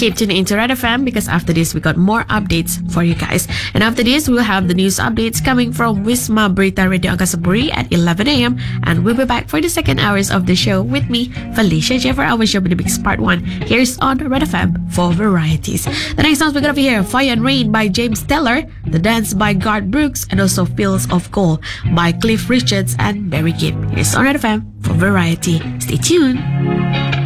keep tuning into Red FM because after this we got more updates for you guys. And after this we'll have the news updates coming from Wisma Berita Radio Angkasa Puri at 11 a.m. and we'll be back for the second hours of the show with me, Felicia J, for our show with the Mix Part 1. Here's on Red FM for varieties. The next songs we're gonna hear Fire and Rain by James Taylor, The Dance by Garth Brooks, and also Fields of Gold by Cliff Richards and Barry Gibb. Here's on Red FM for variety. Stay tuned.